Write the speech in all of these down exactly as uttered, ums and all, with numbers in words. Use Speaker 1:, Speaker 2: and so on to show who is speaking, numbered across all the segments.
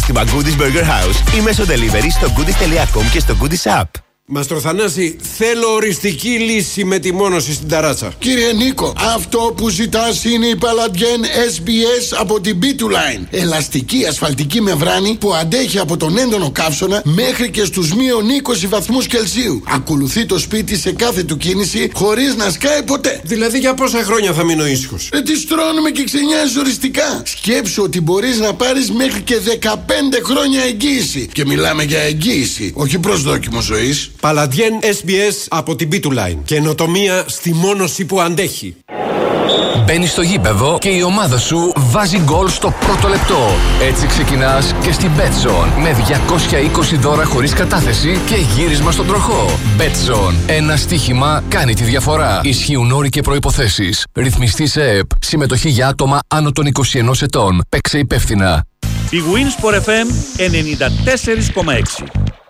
Speaker 1: κατάστημα Goodies Burger House ή μέσω delivery στο goodies τελεία com και στο Goodies App.
Speaker 2: Μαστροθανάση, θέλω οριστική λύση με τη μόνωση στην ταράτσα.
Speaker 3: Κύριε Νίκο, αυτό που ζητάς είναι η Paladien ες μπι ες από την μπι δύο Line. Ελαστική ασφαλτική μεμβράνη που αντέχει από τον έντονο καύσωνα μέχρι και στους μείον είκοσι βαθμούς Κελσίου. Ακολουθεί το σπίτι σε κάθε του κίνηση χωρίς να σκάει ποτέ.
Speaker 2: Δηλαδή για πόσα χρόνια θα μείνω ήσυχος?
Speaker 3: Ε, τη στρώνουμε και ξενιάζεις οριστικά. Σκέψου ότι μπορείς να πάρεις μέχρι και δεκαπέντε χρόνια εγγύηση. Και μιλάμε για εγγύηση, όχι προσδόκιμο ζωής.
Speaker 2: Paladien ες μπι ες από την μπι δύο Line. Καινοτομία στη μόνωση που αντέχει.
Speaker 4: Μπαίνει στο γήπεδο και η ομάδα σου βάζει γκολ στο πρώτο λεπτό. Έτσι ξεκινάς και στην Betson με διακόσια είκοσι δώρα χωρίς κατάθεση και γύρισμα στον τροχό. Betson. Ένα στοίχημα κάνει τη διαφορά. Ισχύουν όροι και προϋποθέσεις. Ρυθμιστή σε ΕΕΠ. Συμμετοχή για άτομα άνω των είκοσι ενός ετών. Παίξε υπεύθυνα.
Speaker 5: Η Winsport εφ εμ ενενήντα τέσσερα κόμμα έξι.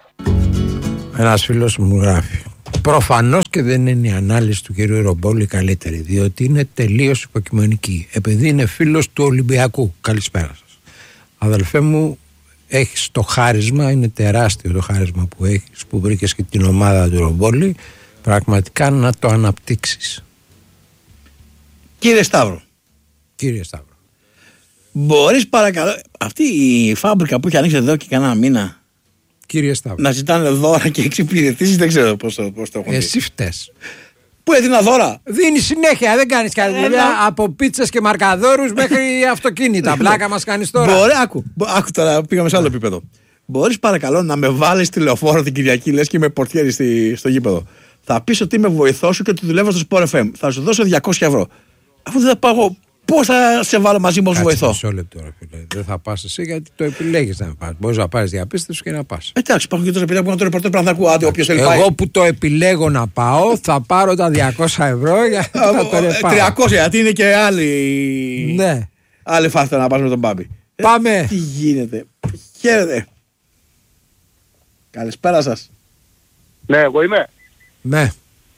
Speaker 6: Ένας φίλος μου γράφει: προφανώς και δεν είναι η ανάλυση του κυρίου Ρομπόλη καλύτερη, διότι είναι τελείως υποκειμενική. Επειδή είναι φίλος του Ολυμπιακού. Καλησπέρα σας. Αδελφέ μου, έχεις το χάρισμα, είναι τεράστιο το χάρισμα που έχεις, που βρήκες και την ομάδα του Ρομπόλη. Πραγματικά να το αναπτύξεις.
Speaker 7: Κύριε Σταύρο.
Speaker 6: Κύριε Σταύρο.
Speaker 7: Μπορείς παρακαλώ, αυτή η φάμπρικα που έχει ανοίξει εδώ και κανένα μήνα,
Speaker 6: Κύριε Σταύρο,
Speaker 7: να ζητάνε δώρα και εξυπηρετήσεις, δεν ξέρω πώς, πώς το έχουν δει.
Speaker 6: εσύ φταίς.
Speaker 7: Πού έδινα δώρα?
Speaker 6: Δίνει συνέχεια, δεν κάνεις καλή δουλειά.
Speaker 7: Έλα.
Speaker 6: Από πίτσες και μαρκαδόρους μέχρι αυτοκίνητα. Πλάκα μας κάνεις τώρα.
Speaker 7: Μπορεί, άκου, άκου τώρα, πήγαμε σε άλλο επίπεδο. Μπορείς παρακαλώ να με βάλεις τηλεοφόρο την Κυριακή, λες και είμαι πορτιέρη στη, στο γήπεδο. Θα πεις ότι είμαι βοηθός σου και ότι δουλεύω στο Sport εφ εμ. Θα σου δώσω διακόσια ευρώ. Αφού δεν θα πάω, πώς θα σε βάλω μαζί μου ως βοηθό?
Speaker 6: Μισό λεπτό, ρε φίλε. Δεν θα πας εσύ γιατί το επιλέγεις να πας. Μπορείς να πάρεις διαπίστευση και να πας.
Speaker 7: Εντάξει, υπάρχουν και τόσα παιδιά που να το ρεπορτέρ πρέπει να ακούω. Άντε, όποιος θέλει πάει.
Speaker 6: Εγώ που το επιλέγω να πάω, θα πάρω τα διακόσια ευρώ για να το ρεπάω.
Speaker 7: τριακόσια, γιατί είναι και άλλη.
Speaker 6: Ναι.
Speaker 7: Άλλη φάστα να πας με τον Μπάμπη.
Speaker 6: Πάμε.
Speaker 7: Ε, τι γίνεται? Χαίρετε. Καλησπέρα σας.
Speaker 8: Ναι, εγώ είμαι.
Speaker 6: Ναι.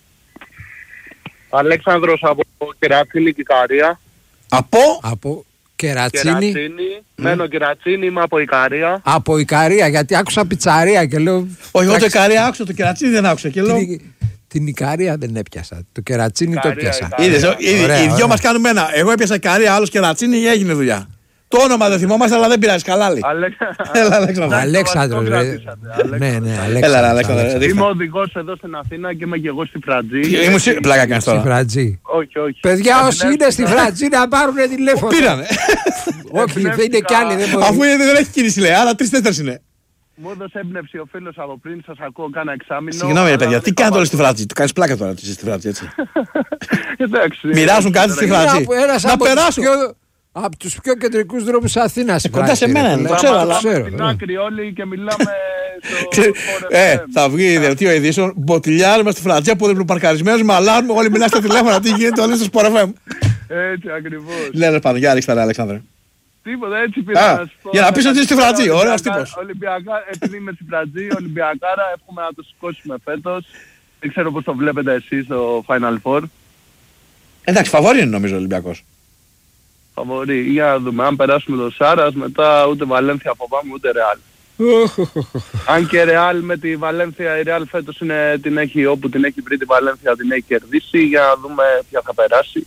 Speaker 8: Αλέξανδρος από Κερατσίνη, Ικαρία.
Speaker 7: Από?
Speaker 6: Από Κερατσίνη.
Speaker 8: Κερατσίνη. Μένω Κερατσίνη, είμαι από Ικαρία.
Speaker 6: Από Ικαρία, γιατί άκουσα πιτσαρία και λέω.
Speaker 7: Όχι, εγώ το Ικαρία άκουσα, το Κερατσίνη δεν άκουσα. Και λέω...
Speaker 6: Την, την Ικαρία δεν έπιασα. Το Κερατσίνη το έπιασα.
Speaker 7: Είδες, οι δυο μας κάνουμε ένα. Εγώ έπιασα Ικαρία, άλλος Κερατσίνη, έγινε δουλειά. Το όνομα δεν θυμόμαστε, αλλά δεν πειράζει. Καλάλη. Έλα, Αλέξανδρο.
Speaker 6: Αλέξανδρος, ναι, ναι, Αλέξανδρος.
Speaker 8: Είμαι οδηγός εδώ στην Αθήνα και είμαι και εγώ στη Φρατζή.
Speaker 7: Ήμουν πλάκα κάνεις τώρα.
Speaker 6: Στη Φρατζή.
Speaker 8: Όχι, όχι.
Speaker 6: Παιδιά, όσοι είναι στη Φρατζή να πάρουν τηλέφωνο.
Speaker 7: Πήρανε.
Speaker 6: Όχι, είναι κι άλλοι.
Speaker 7: Αφού δεν έχει κίνηση, λέει, άρα τρεις-τέσσερις είναι.
Speaker 8: Μου έδωσε έμπνευση ο φίλος από πριν, σας ακούω κάνα εξάμηνο.
Speaker 7: Συγγνώμη ρε παιδιά, τι κάνετε όλοι στη Φρατζή? Του κάνεις πλάκα τώρα ότι είσαι στη Φρατζή, έτσι?
Speaker 8: Εντάξει.
Speaker 7: Μοιράζουν κάτι στη Φρατζή. Να περάσουν.
Speaker 6: Από τους πιο κεντρικούς δρόμους Αθήνας.
Speaker 7: Κοντά σε μένα είναι, το ξέρω, αλλά...
Speaker 8: Στην άκρη όλοι και μιλάμε στο...
Speaker 7: Ε, θα βγει δελτίο ειδήσεων, μποτιλιάρι μας στη Φρατζή που είναι παρκαρισμένος με αλάρμ, όλοι μιλάνε στα τηλέφωνα, τι γίνεται όλοι στο Sport εφ εμ.
Speaker 8: Έτσι ακριβώς.
Speaker 7: Ναι ρε πάνω, για ρίξτε ρε Αλέξανδρε.
Speaker 8: Τίποτα, έτσι πήρα να σου πω.
Speaker 7: Για να πεις ότι είσαι στη Φρατζή, ωραίος τύπος.
Speaker 8: Ολυμπιακά, επειδή είμαι στη Φρατζή, Ολυμπιακάρα, εύχομαι να το σηκώσουμε φέτος. Δεν ξέρω πώς το βλέπετε εσείς στο Final Four.
Speaker 7: Εντάξει, φαβόρι είναι νομίζω ο Ολυμπιακός.
Speaker 8: Φαβορί, για να δούμε. Αν περάσουμε το Σάρας, μετά ούτε Βαλένθια φοβάμαι, ούτε Ρεάλ. Αν και Ρεάλ με τη Βαλένθια, η Ρεάλ φέτος είναι, την έχει, όπου την έχει βρει τη Βαλένθια την έχει κερδίσει, για να δούμε ποια θα περάσει.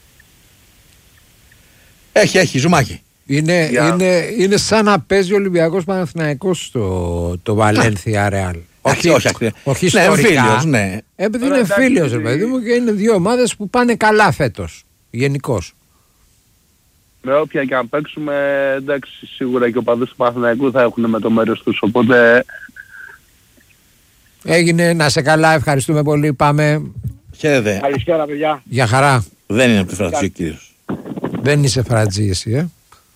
Speaker 7: Έχει, έχει, ζουμάκι.
Speaker 6: Είναι,
Speaker 8: Για...
Speaker 6: είναι, είναι σαν να παίζει ο Ολυμπιακός Παναθηναϊκός στο το Βαλένθια Ρεάλ.
Speaker 7: Όχι, όχι, όχι,
Speaker 6: όχι
Speaker 7: ναι,
Speaker 6: ιστορικά.
Speaker 7: Φίλιος, ναι.
Speaker 6: Επειδή είναι φίλιος, ρε παιδί μου, και είναι δύο ομάδες που πάνε καλά φέτος, γενικώς.
Speaker 8: Με όποια και αν παίξουμε, εντάξει, σίγουρα και ο παδούς του Παναθηναϊκού θα έχουν με το μέρος τους, οπότε...
Speaker 6: Έγινε, να σε καλά, ευχαριστούμε πολύ, πάμε.
Speaker 7: Χαίρετε.
Speaker 8: Καλησπέρα παιδιά.
Speaker 6: Για χαρά.
Speaker 7: Δεν είναι από τη Φρατζή ο κύριος.
Speaker 6: Δεν είσαι Φρατζή εσύ, ε.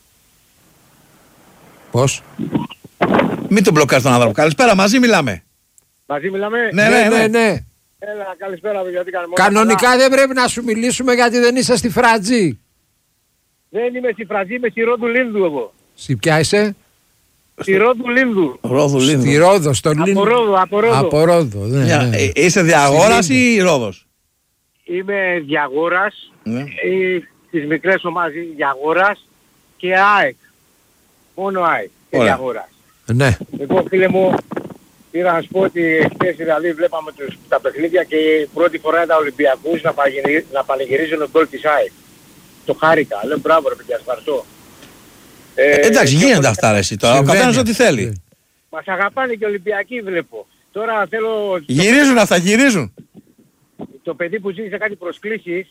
Speaker 6: Πώς?
Speaker 7: Μην τον μπλοκάρεις τον άνθρωπο. Καλησπέρα, μαζί μιλάμε.
Speaker 8: Μαζί μιλάμε.
Speaker 7: Ναι, ναι, ναι.
Speaker 6: ναι.
Speaker 8: Έλα, καλησπέρα παιδιά, τι κάνουμε.
Speaker 6: Κανονικά δεν πρέπει να σου μιλήσουμε γιατί δεν είσαι στη Φρατζή.
Speaker 8: Δεν είμαι στη Φρατζή, είμαι στη Ρόδου Λίνδου εγώ.
Speaker 6: Στη ποια είσαι?
Speaker 8: Στη Ρόδου Λίνδου.
Speaker 7: Ρόδου Λίνδου.
Speaker 6: Στη Ρόδο, στο Λίνδου.
Speaker 8: Από Ρόδο, από Ρόδο.
Speaker 6: Από Ρόδο, ναι,
Speaker 7: Για,
Speaker 6: ναι.
Speaker 7: ε, είσαι Διαγόρας ή Ρόδος?
Speaker 8: Είμαι Διαγόρας,
Speaker 7: Ναι.
Speaker 8: ή τις μικρές ομάδες Διαγόρας και ΑΕΚ. Μόνο ΑΕΚ.
Speaker 9: και διαγοράς.
Speaker 6: Ναι.
Speaker 9: Εγώ φίλε μου, πήρα να σου πω ότι χθες δηλαδή βλέπαμε τους, τα παιχνίδια και η πρώτη φορά ήταν Ολυμπιακούς να, πανηγυρι, να πανηγυρίζουν τον γκολ της ΑΕΚ. Το χάρηκα. Λέω μπράβο ρε παιδιά, ευχαριστώ.
Speaker 7: Ε, εντάξει, γίνονται αυτά ρε εσύ τώρα. Ο καθένας ό,τι θέλει.
Speaker 9: Μας αγαπάνε και οι Ολυμπιακοί βλέπω. Τώρα θέλω...
Speaker 7: Γυρίζουν αυτά, γυρίζουν.
Speaker 9: Το παιδί που ζήτησε κάτι προσκλήσεις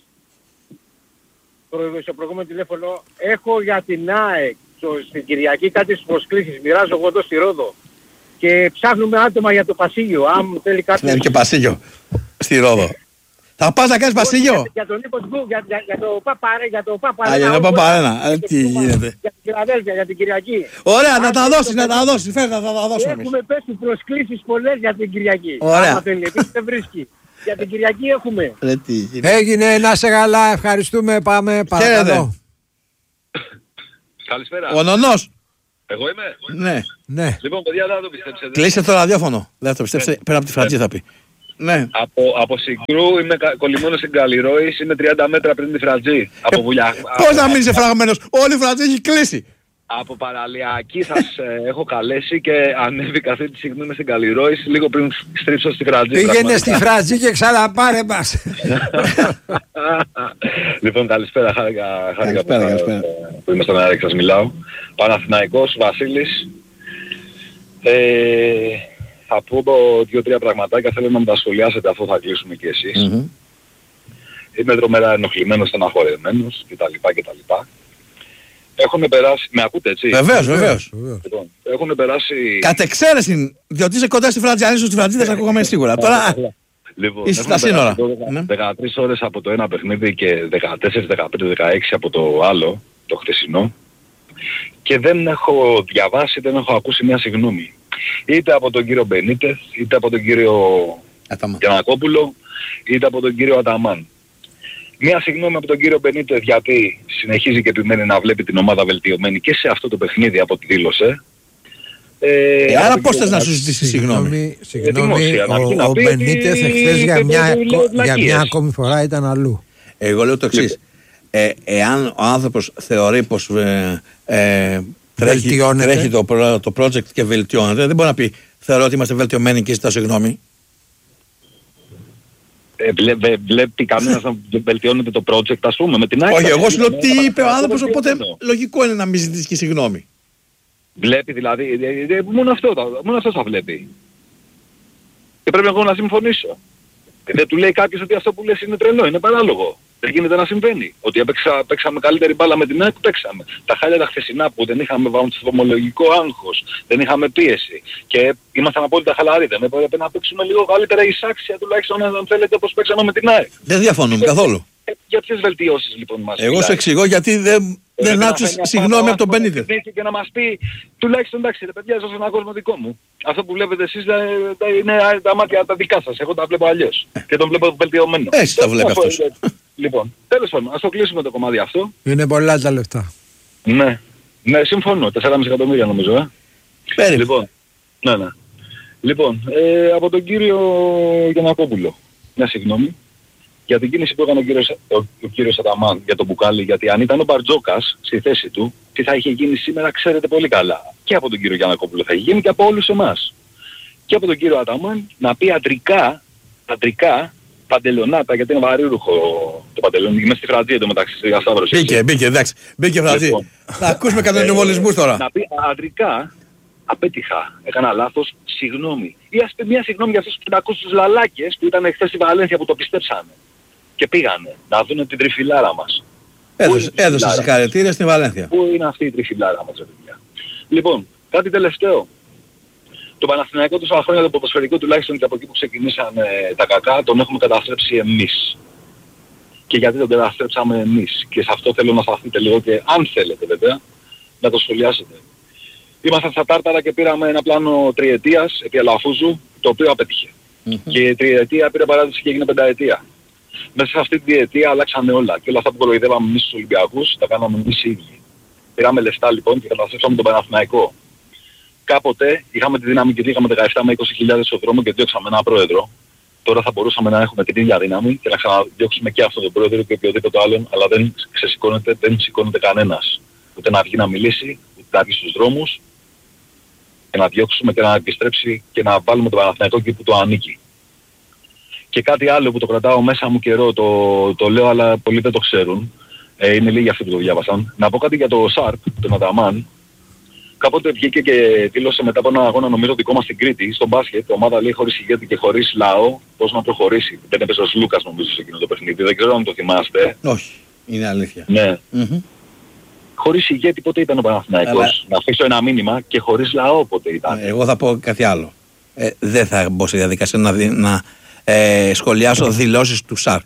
Speaker 9: στο προηγούμενο τηλέφωνο, έχω για την ΑΕΚ στην Κυριακή κάτι στις προσκλήσεις. Μοιράζω εγώ εδώ στη Ρόδο. Και ψάχνουμε άτομα για το Πασίγιο. Αν θέλει κάτι...
Speaker 7: Ναι, και Πασίγιο. Στη Ρόδο. Θα πας να κάνεις Πασίγιο.
Speaker 9: Για τον Νίκο Γκου, για, για, για το Παπαρέ, για το Παπαρέ.
Speaker 7: Α, για το Παπαρένα. Τι γίνεται.
Speaker 9: Για την Φιλαδέλφια, για την Κυριακή.
Speaker 7: Ωραία, να τα δώσεις, να τα δώσεις. Φέρε, θα τα δώσουμε.
Speaker 9: Έχουμε πέσει προσκλήσεις πολλές για την Κυριακή.
Speaker 7: Ωραία.
Speaker 9: Άμα θέλει, επίσης δεν βρίσκει. Για την Κυριακή έχουμε.
Speaker 6: Έγινε, να σε καλά, ευχαριστούμε, πάμε παρακαλώ.
Speaker 10: Καλησπέρα.
Speaker 7: Ο Νονός.
Speaker 10: Εγώ είμαι.
Speaker 7: Ναι.
Speaker 6: Ναι.
Speaker 10: Λοιπόν, παιδιά, δεν το πιστέψετε.
Speaker 7: Κλείσε το ραδιόφωνο. Δεν θα το πιστέψετε, πέρα από τη Φραντζή θα πει. Ναι.
Speaker 10: Από, από Συγκρού είμαι κολλημένος στην Καλλιρόης, είμαι τριάντα μέτρα πριν τη Φραντζή. Από
Speaker 7: ε,
Speaker 10: Βουλιά.
Speaker 7: Πώς να μην είσαι φραγμένος, όλη η Φραντζή έχει κλείσει.
Speaker 10: Από Παραλιακή σας ε, έχω καλέσει και ανέβηκα αυτή τη στιγμή είμαι στην Καλλιρόης λίγο πριν στρίψω στη Φραντζή.
Speaker 6: Πήγαινε στη Φραντζή και ξαναπάρε μας.
Speaker 10: Λοιπόν, καλησπέρα, χάρηκα, χάρηκα
Speaker 7: καλησπέρα,
Speaker 10: που,
Speaker 7: καλησπέρα.
Speaker 10: που είμαι στον αέρα και σας μιλάω. Παναθηναϊκός, Βασίλης. Ε, θα πω δύο-τρία πραγματάκια, θέλω να μου τα σχολιάσετε αφού θα κλείσουμε και εσείς. Mm-hmm. Είμαι δρομερά ενοχλημένος, στεναχωρεμένος κτλ. κτλ. Έχουν περάσει, με ακούτε έτσι?
Speaker 7: Βεβαίως, βεβαίως.
Speaker 10: Λοιπόν, έχουν περάσει...
Speaker 7: Κατ' εξαίρεση, διότι είσαι κοντά στη Φραντζή, αν είσαι στη Φραντζή δεν σε ακούγαμε σίγουρα. Τώρα
Speaker 10: λοιπόν,
Speaker 7: είσαι στα σύνορα.
Speaker 10: δεκατρείς ώρες από το ένα παιχνίδι και δεκατέσσερα, δεκαπέντε, δεκαέξι από το άλλο, το χθεσινό. Και δεν έχω διαβάσει, δεν έχω ακούσει μια συγγνώμη. Είτε από τον κύριο Μπενίτεθ, είτε από τον κύριο Γιαννακόπουλο, είτε από τον κύριο Αταμάν. Μια συγγνώμη από τον κύριο Μπενίτεθ γιατί συνεχίζει και επιμένει να βλέπει την ομάδα βελτιωμένη και σε αυτό το παιχνίδι από ό,τι δήλωσε. Ε,
Speaker 7: ε, άρα πώς θες να σου ζητήσεις συγγνώμη?
Speaker 6: Συγγνώμη, ο, ο Μπενίτεθ εχθές για μια, για μια ακόμη φορά ήταν αλλού.
Speaker 7: Εγώ λέω το εξής. Ε, εάν ο άνθρωπος θεωρεί πως ε, ε, τρέχει, τρέχει το, το project και βελτιώνεται, δεν μπορεί να πει θεωρώ ότι είμαστε βελτιωμένοι και ζητάω συγγνώμη.
Speaker 10: Ε, βλέ, βλέ, βλέπει κανένας να βελτιώνεται το project, ας πούμε, με την άκρη.
Speaker 7: Όχι, εγώ σου λέω τι είπε ο άνθρωπος, οπότε λογικό είναι να μην ζητήσει και συγγνώμη.
Speaker 10: Βλέπει δηλαδή, ε, ε, μόνο, αυτό, μόνο αυτό θα βλέπει. Και πρέπει εγώ να συμφωνήσω. Και δεν του λέει κάποιος ότι αυτό που λες είναι τρελό, είναι παράλογο. Δεν γίνεται να συμβαίνει. Ότι έπαιξα, παίξαμε καλύτερη μπάλα με την ΑΕΚ, παίξαμε. Τα χάλια τα χθεσινά που δεν είχαμε βαθμολογικό άγχος, δεν είχαμε πίεση και ήμασταν απόλυτα χαλαροί. Δεν έπρεπε να παίξουμε λίγο καλύτερα εισάξια τουλάχιστον αν θέλετε όπως παίξαμε με την ΑΕΚ.
Speaker 7: Δεν διαφωνούμε καθόλου.
Speaker 10: Ε, για ποιες βελτιώσεις λοιπόν μας
Speaker 7: Εγώ μιλάει. Σου εξηγώ γιατί δεν, ε, δεν άκουσες συγγνώμη από τον Μπενίτεθ.
Speaker 10: Και να μας πει τουλάχιστον εντάξει ρε παιδιά, ζω σε έναν κόσμο δικό μου. Αυτό που βλέπετε εσείς είναι τα μάτια τα δικά σας. Εγώ τα βλέπω αλλιώς. Και τον βλέπω βελτιωμένο.
Speaker 7: Έτσι τα βλέπει αυτός.
Speaker 10: Λοιπόν, τέλος πάντων, ας το κλείσουμε το κομμάτι αυτό.
Speaker 6: Είναι πολλά τα λεφτά.
Speaker 10: Ναι, ναι, συμφωνώ. τέσσερα κόμμα πέντε εκατομμύρια νομίζω, ε.
Speaker 7: Πέρι.
Speaker 10: Λοιπόν, ναι, ναι. Λοιπόν, ε, από τον κύριο Γιαννακόπουλο, μια συγγνώμη, για την κίνηση που έκανε ο κύριος, ο, ο κύριος Αταμάν για τον Μπουκάλι, γιατί αν ήταν ο Μπαρτζόκας στη θέση του, τι θα είχε γίνει σήμερα ξέρετε πολύ καλά. Και από τον κύριο Γιαννακόπουλο θα είχε γίνει και από όλους εμάς. Και από τον κύριο Αταμάν να πει αντρικά, αντρικά, παντελονάτα, γιατί είναι βαρύρουχο το παντελόνι. Είμαι στη Φραντζή εντωμεταξύ στη Γασταύρωση.
Speaker 7: Μπήκε, μπήκε, εντάξει. Μπήκε Φραντζή. Λοιπόν, θα ακούσουμε κατά νομολισμούς τώρα.
Speaker 10: Να πει αντρικά, απέτυχα, έκανα λάθος, συγγνώμη. Ή ας πει μια συγγνώμη για αυτούς τους πεντακόσιους λαλάκες που ήταν χθες στη Βαλένθια που το πιστέψανε. Και πήγανε να δουν την τριφυλάρα μας.
Speaker 7: Έδωσε συγχαρητήρια στην Βαλένθια.
Speaker 10: Πού είναι αυτή η τριφυλάρα μας, παιδιά. Λοιπόν, κάτι τελευταίο. Το Παναθηναϊκό τόσα χρόνια, το ποδοσφαιρικό τουλάχιστον και από εκεί που ξεκινήσαν ε, τα κακά, τον έχουμε καταστρέψει εμείς. Και γιατί τον καταστρέψαμε εμείς. Και σε αυτό θέλω να σταθείτε λίγο και αν θέλετε βέβαια να το σχολιάσετε. Ήμασταν στα Τάρταρα και πήραμε ένα πλάνο τριετίας επί Αλαφούζου, το οποίο απέτυχε. Mm-hmm. Και η τριετία πήρε παράδοση και έγινε πενταετία. Μέσα σε αυτή τη διετία αλλάξανε όλα. Και όλα αυτά που κοροϊδεύαμε εμείς τους Ολυμπιακούς τα κάναμε εμείς οι ίδιοι. Πήραμε λεφτά λοιπόν και καταστρέψαμε τον Παναθηναϊκό. Κάποτε είχαμε τη δύναμη και είχαμε δεκαεπτά με είκοσι χιλιάδες στο δρόμο και διώξαμε έναν πρόεδρο. Τώρα θα μπορούσαμε να έχουμε την ίδια δύναμη και να ξαναδιώξουμε και αυτόν τον πρόεδρο και οποιοδήποτε άλλον, αλλά δεν ξεσηκώνεται, δεν σηκώνεται κανένας. Ούτε να βγει να μιλήσει, ούτε να βγει στους δρόμους. και να διώξουμε και να επιστρέψει και να βάλουμε τον Παναθηναϊκό εκεί που το ανήκει. Και κάτι άλλο που το κρατάω μέσα μου καιρό, το, το λέω αλλά πολλοί δεν το ξέρουν, ε, είναι λίγοι αυτοί που το διάβασαν. Να πω κάτι για το Σάρπ, τον Αταμάν. Κάποτε βγήκε και δήλωσε μετά από ένα αγώνα, νομίζω δικό μας στην Κρήτη, στον μπάσκετ, η ομάδα λέει χωρίς ηγέτη και χωρίς λαό, πώς να προχωρήσει. Δεν έπαιζε ο Λούκας νομίζω σε εκείνο το παιχνίδι, δεν ξέρω αν το θυμάστε.
Speaker 7: Όχι, είναι αλήθεια.
Speaker 10: Ναι.
Speaker 7: Mm-hmm.
Speaker 10: Χωρίς ηγέτη πότε ήταν ο Παναθηναϊκός, αλλά... να αφήσω ένα μήνυμα, και χωρίς λαό πότε ήταν.
Speaker 7: Εγώ θα πω κάτι άλλο. Ε, δεν θα μπω σε διαδικασία να, δι... να ε, σχολιάσω δηλώσεις του Σάρ.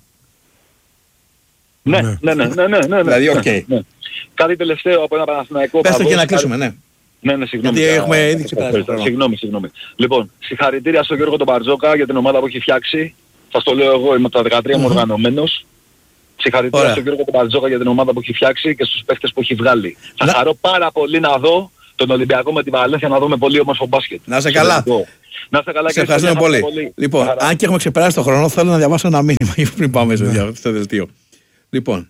Speaker 10: Ναι, ναι, ναι, ναι, ναι, ναι.
Speaker 7: Δηλαδή, οκ. Okay.
Speaker 10: Ναι. Κάτι τελευταίο από ένα Παναθηναϊκό.
Speaker 7: Πες το και να κλείσουμε, ναι.
Speaker 10: Ναι, ναι, συγγνώμη.
Speaker 7: Γιατί έχουμε ήδη ξεπεράσει.
Speaker 10: Συγγνώμη, συγγνώμη. Λοιπόν, συγχαρητήρια στον Γιώργο τον Μπαρτζόκα για την ομάδα που έχει φτιάξει. Σας το λέω εγώ, είμαι από τα δεκατρία μου οργανωμένος. Συγχαρητήρια στον Γιώργο τον Μπαρτζόκα για την ομάδα που έχει φτιάξει και στους παίχτες που έχει βγάλει. Θα χαρώ πάρα πολύ να δω τον Ολυμπιακό με τη Βαλένθια, να δούμε πολύ όμορφο μπάσκετ.
Speaker 7: Να είσαι καλά.
Speaker 10: Να είστε καλά και
Speaker 7: σε ευχαριστούμε πολύ. πολύ. Λοιπόν, Άρα. αν και έχουμε ξεπεράσει τον χρόνο, θέλω να διαβάσω ένα μήνυμα πριν πάμε στο, στο δελτίο. Λοιπόν,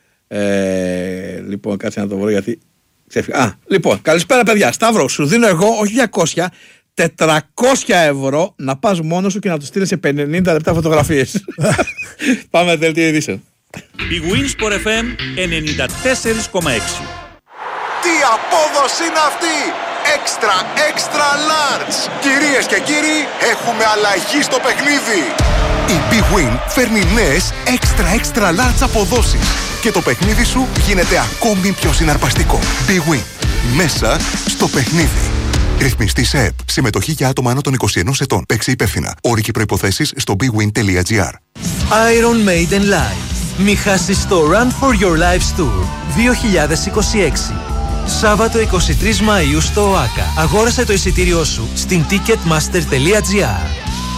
Speaker 7: ε, λοιπόν, κάτσε να το βρω γιατί. Α, λοιπόν, καλησπέρα παιδιά. Σταύρο, σου δίνω εγώ όχι διακόσια, τετρακόσια ευρώ να πας μόνος σου και να του στείλεις σε πενήντα λεπτά φωτογραφίες. Πάμε δελτίο ειδήσεων.
Speaker 5: Η Winsport εφ εμ ενενήντα τέσσερα κόμμα έξι.
Speaker 11: Τι απόδοση είναι αυτή! Έξτρα, έξτρα large! Κυρίες και κύριοι, έχουμε αλλαγή στο παιχνίδι! Η Big Win φέρνει νέες έξτρα, έξτρα large αποδόσεις και το παιχνίδι σου γίνεται ακόμη πιο συναρπαστικό. Big Win. Μέσα στο παιχνίδι. Ρυθμιστή σε ΕΠ. Συμμετοχή για άτομα άνω των είκοσι ενός ετών. Παίξε υπεύθυνα. Όροι και προϋποθέσεις στο big win τελεία gr.
Speaker 12: Iron Maiden Live. Μη χάσεις το Run for Your Lives Tour δύο χιλιάδες είκοσι έξι. Σάββατο εικοστή τρίτη Μαΐου στο ΟΑΚΑ. Αγόρασε το εισιτήριό σου στην ticketmaster τελεία gr.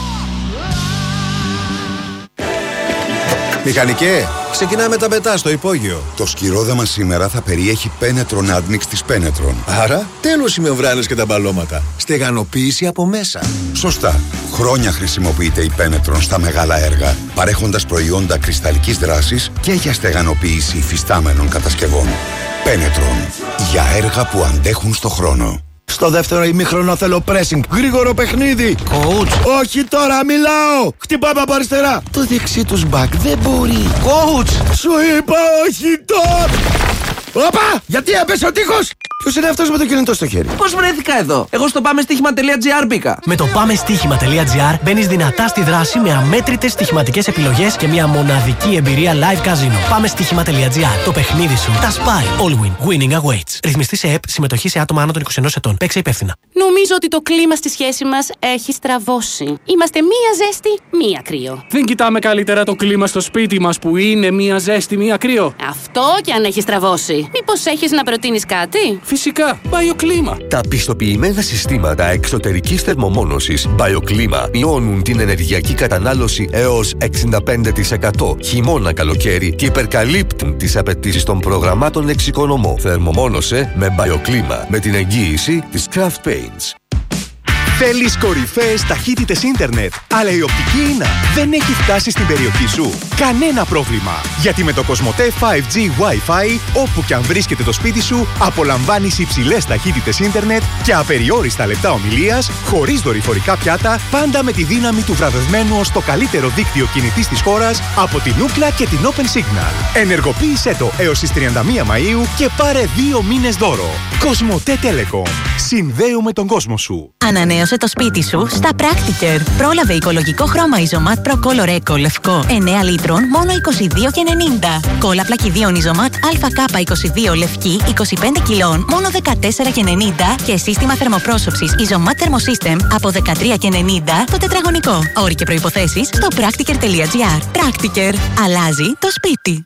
Speaker 13: Μηχανικέ, ξεκινάμε τα πετά στο υπόγειο.
Speaker 14: Το σκυρόδεμα σήμερα θα περιέχει Penetron Admix της Penetron.
Speaker 13: Άρα, τέλος οι μεμβράνες και τα μπαλώματα. Στεγανοποίηση από μέσα.
Speaker 14: Σωστά. Χρόνια χρησιμοποιείται η Penetron στα μεγάλα έργα, παρέχοντας προϊόντα κρυσταλλικής δράσης και για στεγανοποίηση υφιστάμενων κατασκευών. Penetron. Για έργα που αντέχουν στο χρόνο.
Speaker 13: Στο δεύτερο ημίχρονο θέλω pressing. Γρήγορο παιχνίδι.
Speaker 12: Coach.
Speaker 13: Όχι τώρα, μιλάω. Χτυπάμε από αριστερά.
Speaker 12: Το δεξί τους μπακ δεν μπορεί.
Speaker 13: Coach. Σου είπα όχι τώρα. Όπα! Γιατί έπεσε ο τείχος! Ποιος είναι αυτός με το κινητό στο χέρι?
Speaker 12: Πώς βρέθηκα εδώ? Εγώ στο πάμε στοίχημα τελεία gr μπήκα. Με το πάμε στοίχημα τελεία gr μπαίνεις δυνατά στη δράση με αμέτρητες στοιχηματικές επιλογές και μια μοναδική εμπειρία live casino. Πάμε στοίχημα τελεία gr. Το παιχνίδι σου τα σπάει. All win. Winning awaits. Ρυθμιστή σε ΕΠ. Συμμετοχή σε άτομα άνω των είκοσι ενός ετών. Παίξε υπεύθυνα.
Speaker 15: Νομίζω ότι το κλίμα στη σχέση μας έχει στραβώσει. Είμαστε μία ζέστη, μία κρύο.
Speaker 16: Δεν κοιτάμε καλύτερα το κλίμα στο σπίτι μας που είναι μία ζέστη, μία κρύο?
Speaker 15: Αυτό κι αν έχει στραβώσει. Μήπως έχεις να προτείνεις κάτι?
Speaker 16: Φυσικά, BioClima.
Speaker 17: Τα πιστοποιημένα συστήματα εξωτερικής θερμομόνωσης BioClima μειώνουν την ενεργειακή κατανάλωση έως εξήντα πέντε τοις εκατό χειμώνα καλοκαίρι και υπερκαλύπτουν τις απαιτήσεις των προγραμμάτων εξοικονομώ. Θερμομόνωσε με BioClima με την εγγύηση της Craft Paints.
Speaker 1: Θέλεις κορυφαίες ταχύτητες ίντερνετ, αλλά η οπτική ίνα δεν έχει φτάσει στην περιοχή σου? Κανένα πρόβλημα! Γιατί με το Κοσμοτέ φάιβ τζι Wi-Fi, όπου και αν βρίσκεται το σπίτι σου, απολαμβάνεις υψηλές ταχύτητες ίντερνετ και απεριόριστα λεπτά ομιλίας, χωρίς δορυφορικά πιάτα, πάντα με τη δύναμη του βραβευμένου ως το καλύτερο δίκτυο κινητής της χώρας από την Ookla και την Open Signal. Ενεργοποίησέ το έως τις τριάντα μία Μαΐου και πάρε δύο μήνες δώρο. Κοσμοτέ Telecom. Συνδέουμε τον κόσμο σου.
Speaker 18: Ανανέωσε το σπίτι σου στα Practiker. Πρόλαβε οικολογικό χρώμα Isomat Pro Color Eco λευκό εννέα λίτρων μόνο είκοσι δύο και ενενήντα. Κόλλα πλακιδίων Isomat έι κέι είκοσι δύο λευκή είκοσι πέντε κιλών μόνο δεκατέσσερα και ενενήντα και σύστημα θερμοπρόσωψης Isomat Thermosystem από δεκατρία και ενενήντα το τετραγωνικό. Όροι και προϋποθέσεις στο practiker τελεία gr. Practiker. Αλλάζει το σπίτι.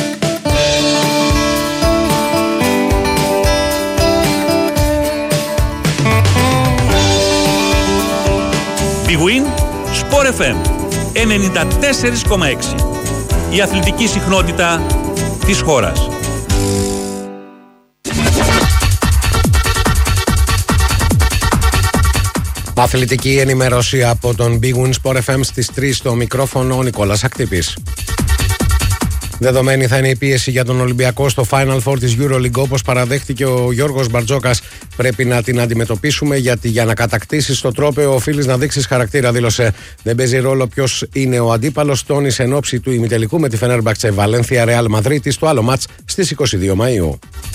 Speaker 5: Big Win, Sport εφ εμ ενενήντα τέσσερα κόμμα έξι. Η αθλητική συχνότητα της χώρας.
Speaker 6: Αθλητική ενημέρωση από τον Big Win Sport εφ εμ στις τρεις στο μικρόφωνο ο Νικόλας Ακτύπης.
Speaker 19: Δεδομένη θα είναι η πίεση για τον Ολυμπιακό στο Final Four της EuroLeague, όπως παραδέχτηκε ο Γιώργος Μπαρτζόκας. Πρέπει να την αντιμετωπίσουμε, γιατί για να κατακτήσεις το τρόπαιο οφείλεις να δείξεις χαρακτήρα, δήλωσε. Δεν παίζει ρόλο ποιος είναι ο αντίπαλος, τόνισε εν ώψη του ημιτελικού με τη Φενέρμπαχτσε Βαλένθια Ρεάλ Μαδρίτη στο άλλο μάτς στις είκοσι δύο Μαΐου.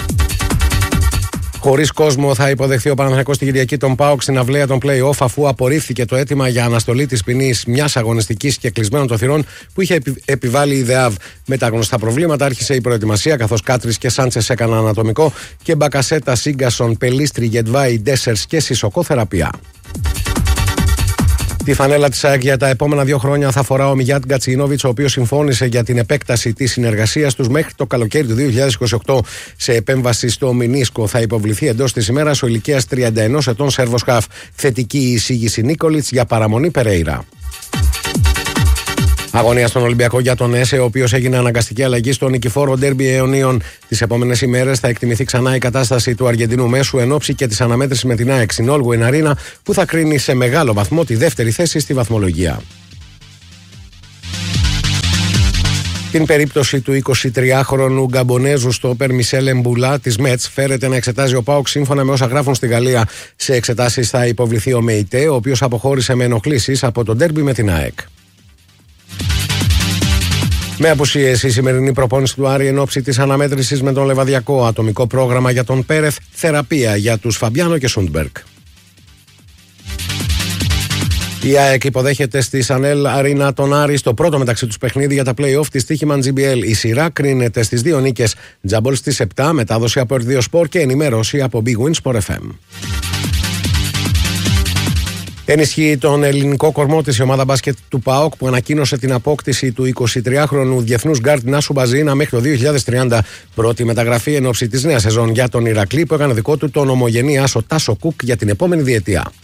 Speaker 19: Χωρίς κόσμο θα υποδεχθεί ο Παναθηναϊκός την Κυριακή τον ΠΑΟΚ στην αυλαία των play-off, αφού απορρίφθηκε το αίτημα για αναστολή της ποινής μιας αγωνιστικής και κλεισμένων των θυρών που είχε επιβάλει η ΔΕΑΒ. Με τα γνωστά προβλήματα άρχισε η προετοιμασία, καθώς Κάτρις και Σάντσες έκαναν ανατομικό και Μπακασέτα, Σίγκασον, Πελίστρι, Γετβάη, Ντέσσερς και Σισοκό θεραπεία. Τη φανέλα της ΑΕΚ για τα επόμενα δύο χρόνια θα φορά ο Μιγιάτ Γκατσίνοβιτς, ο οποίος συμφώνησε για την επέκταση της συνεργασίας τους μέχρι το καλοκαίρι του δύο χιλιάδες είκοσι οκτώ. Σε επέμβαση στο Μινίσκο θα υποβληθεί εντός της ημέρας ο ηλικίας τριάντα ένα ετών Σέρβος Χαφ. Θετική εισήγηση Νίκολιτς για παραμονή Περέιρα. Αγωνία στον Ολυμπιακό για τον Έσε, ο οποίος έγινε αναγκαστική αλλαγή στο νικηφόρο ντέρμπι αιωνίων. Τις επόμενες ημέρες θα εκτιμηθεί ξανά η κατάσταση του Αργεντινού μέσου εν ώψη και της αναμέτρησης με την ΑΕΚ στην Όλγουιν Αρίνα, που θα κρίνει σε μεγάλο βαθμό τη δεύτερη θέση στη βαθμολογία. Την περίπτωση του εικοσιτριάχρονου Γκαμπονέζου στόπερ Μισελ Εμπουλά της Μέτς φέρεται να εξετάζει ο ΠΑΟΚ σύμφωνα με όσα γράφουν στη Γαλλία. Σε εξετάσεις θα υποβληθεί ο Μεϊτέ, ο οποίος αποχώρησε με ενοχλήσεις από το ντέρμπι με την ΑΕΚ. Με απουσίες η σημερινή προπόνηση του Άρη εν ώψη της αναμέτρησης με τον Λεβαδιακό. Ατομικό πρόγραμμα για τον Πέρεθ, θεραπεία για τους Φαμπιάνο και Σούντμπεργκ. Η ΑΕΚ υποδέχεται στη Σανέλ Αρίνα τον Άρη στο πρώτο μεταξύ τους παιχνίδι για τα play-off της Τύχημαν τζι μπι ελ. Η σειρά κρίνεται στις δύο νίκες. Τζαμπολ στις επτά, μετάδοση από Ερ δύο Σπορ και ενημέρωση από Big Win Sport εφ εμ. Ενισχύει τον ελληνικό κορμό της η ομάδα μπάσκετ του ΠΑΟΚ, που ανακοίνωσε την απόκτηση του εικοσιτριάχρονου διεθνούς γκάρντ Νάσου Μπαζίνα μέχρι το δύο χιλιάδες τριάντα. Πρώτη μεταγραφή εν ώψη της νέας σεζόν για τον Ηρακλή, που έκανε δικό του τον ομογενή άσο Τάσο Κουκ για την επόμενη διετία.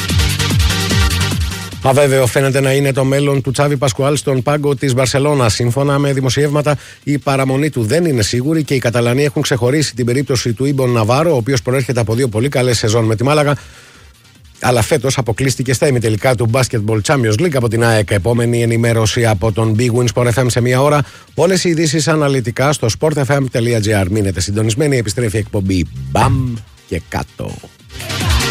Speaker 19: Αβέβαιο φαίνεται να είναι το μέλλον του Τσάβι Πασκουάλ στον πάγκο της Μπαρσελόνα. Σύμφωνα με δημοσιεύματα, η παραμονή του δεν είναι σίγουρη και οι Καταλανοί έχουν ξεχωρίσει την περίπτωση του Ιμπον Ναβάρο, ο οποίος προέρχεται από δύο πολύ καλές σεζόν με τη Μάλαγα, αλλά φέτος αποκλείστηκε στα ημιτελικά του Basketball Champions League από την ΑΕΚ. Επόμενη ενημέρωση από τον Big Win Sport εφ εμ σε μία ώρα. Όλες οι ειδήσεις αναλυτικά στο sport f m τελεία g r. Μείνετε συντονισμένοι, επιστρέφει η εκπομπή Μπαμ και κάτω.